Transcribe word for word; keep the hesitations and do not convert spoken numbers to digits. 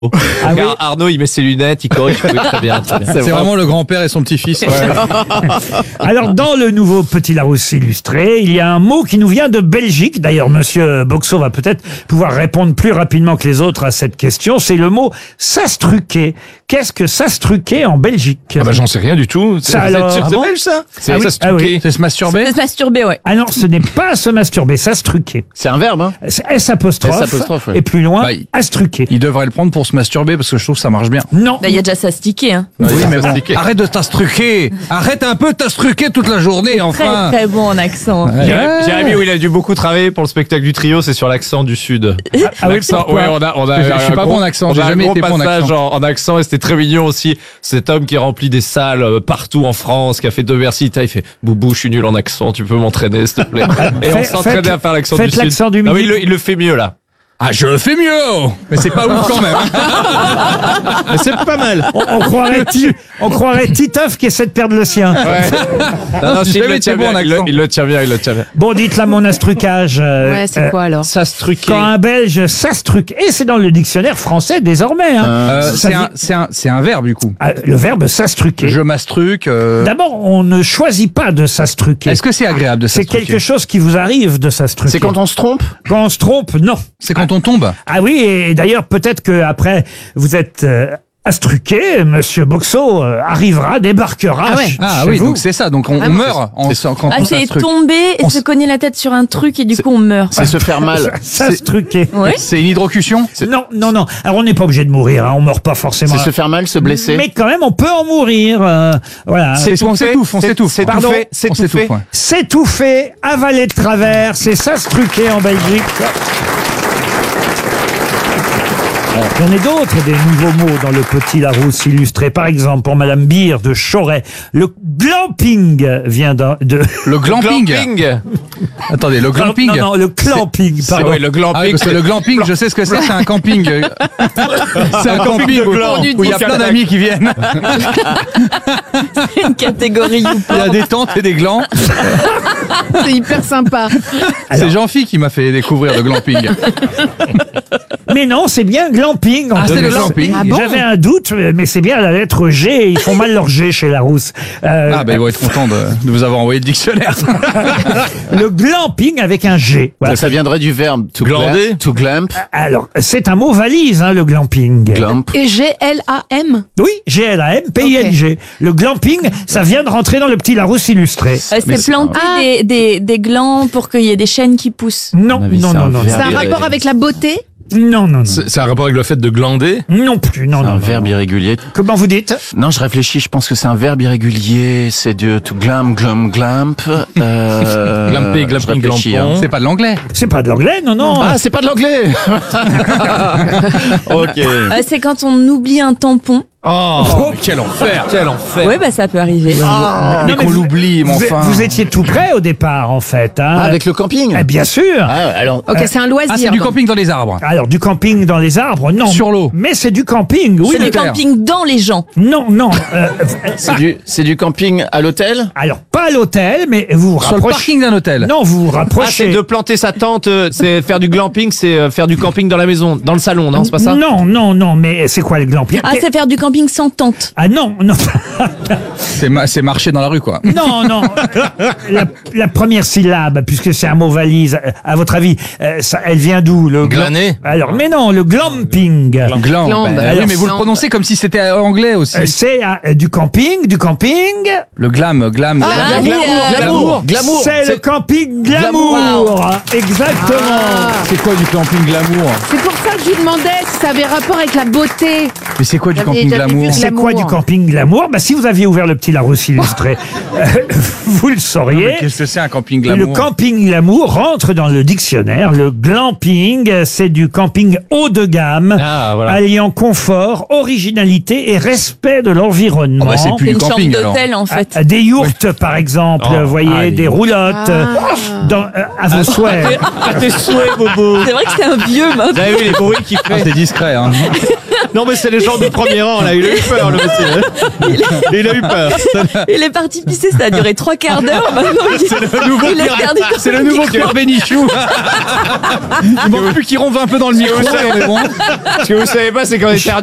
Ah oui. Arnaud, il met ses lunettes, il corrige oui, très bien. Très bien. C'est, c'est vraiment le grand-père et son petit-fils. Ouais. Alors, dans le nouveau Petit Larousse illustré, il y a un mot qui nous vient de Belgique. D'ailleurs, Monsieur Boxo va peut-être pouvoir répondre plus rapidement que les autres à cette question. C'est le mot sastruquer. Qu'est-ce que sastruquer en Belgique? Ah bah j'en sais rien du tout. Ça, c'est, alors, c'est, c'est c'est belge ça? C'est ah oui, ah oui. C'est se masturber? C'est se masturber, ouais. Ah non, ce n'est pas se masturber, sastruquer. C'est un verbe, hein? C'est S apostrophe. S apostrophe, ouais. Et plus loin, bah, il, astruquer. Il devrait le prendre pour se masturber parce que je trouve que ça marche bien. Non. Bah, il y a déjà sastiquer, hein. Oui, oui mais bon, arrête de t'astruquer. Arrête un peu de t'astruquer toute la journée, enfin. Très, très bon en accent. Ouais. Jérémy, Jérémy, où il a dû beaucoup travailler pour le spectacle du trio, c'est sur l'accent du Sud. Ah oui, L'accent, ouais, on a, on a, je, je suis pas bon en accent, j'ai jamais été bon en accent. En, en accent, et c'était très mignon aussi. Cet homme qui remplit des salles partout en France, qui a fait deux Bercy, il fait Boubou, je suis nul en accent, tu peux m'entraîner, s'il te plaît. Et on s'entraînait à faire l'accent du Sud. L'accent du Midi. Ah oui, il le, il le fait mieux là. Ah, je le fais mieux. Mais c'est pas ouf quand même. Mais c'est pas mal. On, on croirait, on croirait Titoff qui essaie de perdre le sien. Ouais. Non, non, il, le tient bien, il, le, il le tient bien, il le tient bien. Bon, dites-la mon astrucage. Euh, ouais, c'est quoi alors? S'astruquer. Quand un Belge s'astruque, et c'est dans le dictionnaire français désormais. Hein. Euh, c'est, un, c'est, un, c'est un verbe du coup. Ah, le verbe s'astruquer. Je m'astruque. Euh... D'abord, on ne choisit pas de s'astruquer. Est-ce que c'est agréable de s'astruquer? C'est quelque chose qui vous arrive de s'astruquer. C'est quand on se trompe? Quand on se trompe, non. C'est quand on tombe? Ah oui, et d'ailleurs, peut-être que après vous êtes euh, astruqué, Monsieur Boxo euh, arrivera, débarquera. Ah, ouais. chez ah oui, vous. donc c'est ça. Donc on, ah, on meurt en, quand ah, on c'est s'astruque. tomber et on se cogner la tête sur un truc et du coup on meurt. C'est se faire mal. S'astruquer. Ouais. C'est une hydrocution? Non, non, non. Alors on n'est pas obligé de mourir, hein. On meurt pas forcément. C'est se faire mal, se blesser. Mais quand même, on peut en mourir. Euh, voilà. C'est on s'étouffe, on s'étouffe. C'est Pardon, c'est on s'étouffe. Ouais. S'étouffer, avaler de travers, c'est s'astruquer en Belgique. Il y en a d'autres, des nouveaux mots dans le Petit Larousse illustré. Par exemple, pour Madame Beer de Choret, le glamping vient de... de... Le glamping. glamping. Attendez, le glamping. Non, non, le clamping, c'est, pardon. c'est, ouais, le glamping. Ah oui, parce que le glamping, je sais ce que c'est, c'est un camping. C'est un camping où, où il y a plein d'amis qui viennent. C'est une catégorie Il y a des tentes et des glands. C'est hyper sympa. Alors, c'est Jean-Phi qui m'a fait découvrir le glamping. Mais non, c'est bien glamping. Ah, c'est le glamping. Ah bon? J'avais un doute, mais c'est bien la lettre G. Ils font mal leur G chez Larousse. Euh, Ah, ben, ils vont être contents de, de vous avoir envoyé le dictionnaire. le glamping avec un G. Voilà. Ça viendrait du verbe to glander, glamp, to glamp. Alors, c'est un mot valise, hein, le glamping. Glamp. Et G L A M? Oui, G L A M P I N G. Okay. Le glamping, ça vient de rentrer dans le Petit Larousse illustré. Euh, c'est, c'est planter ah. des, des, des glands pour qu'il y ait des chênes qui poussent. Non, non, non, non. C'est un rapport avec la beauté? Non, non, non. C'est, c'est un rapport avec le fait de glander? Non plus, non, c'est non. un non, verbe non. irrégulier. Comment vous dites? Non, je réfléchis, je pense que c'est un verbe irrégulier. C'est de to glam, glam, glamp. Euh, Glamper, glamping, glampon. Hein. C'est pas de l'anglais. C'est pas de l'anglais, non, non. Ah, c'est pas de l'anglais. Ok. Euh, c'est quand on oublie un tampon. Oh, oh, quel enfer! Quel enfer! Oui, bah ça peut arriver. Oh. Mais Non, qu'on mais vous, l'oublie, mon vous, enfin. vous étiez tout près au départ, en fait. Hein. Ah, avec le camping? Eh bien sûr. Ah, alors. Ok, c'est un loisir. Ah, c'est du donc. camping dans les arbres. Alors, du camping dans les arbres, non. Sur l'eau. Mais c'est du camping, oui. C'est du camping dans les gens. Non, non. Euh, C'est du, c'est du camping à l'hôtel? alors, pas à l'hôtel, mais vous vous Sur le rapprochez. parking d'un hôtel. Non, vous vous Ah, rapprochez. c'est de planter sa tente, euh, c'est faire du glamping, c'est euh, faire du camping dans la maison, dans le salon, non, c'est pas ça? Non, non, non, mais c'est quoi le glamping? Ah, c'est faire du camping sans tente. Ah non, non. C'est, ma- c'est marcher dans la rue, quoi. Non, non. La, la première syllabe, puisque c'est un mot valise, euh, à votre avis, euh, ça, elle vient d'où? Le gla- Glaner. Alors, mais non, le glamping. Gland. Gland, Ben, bah, oui, alors, mais vous le gland. prononcez comme si c'était anglais aussi. Euh, c'est euh, du camping, du camping. Le glam, glam. Ah, glam. glamour, glamour, glamour, glamour. C'est le camping glamour. Exactement. C'est quoi du camping glamour? C'est pour ça que je lui demandais si ça avait rapport avec la beauté. Mais c'est quoi du J'avais- camping j'avais vu glamour? que C'est quoi Glamour. du camping glamour? Bah, si vous aviez ouvert le Petit Larousse illustré, euh, vous le sauriez. Mais qu'est-ce que c'est un camping Le glamour? camping glamour rentre dans le dictionnaire. Le glamping, c'est du camping haut de gamme, Ah, voilà. alliant confort, originalité et respect de l'environnement. Oh, bah, c'est plus C'est du une camping, chambre d'hôtel en fait. Ah, des yourtes, par exemple, Oh, vous voyez, aïe. des roulottes, Ah. euh, dans, euh, à vos souhaits. À tes souhaits, Bobo. C'est vrai que c'est un vieux, moi. Vous avez vu les bruits qu'il Ah, fait? c'est discret, hein. Non, mais c'est les gens du premier rang, là. Il a eu peur, le monsieur. Il, Il a eu peur. il est parti pisser, ça a duré trois quarts d'heure. Maintenant, il, C'est le nouveau il est Pierre- perdu dans C'est le nouveau Pierre Bénichou. Il manque plus qu'il ronve un peu dans le micro. Vous savez- mais bon. Ce que vous savez pas, c'est qu'on est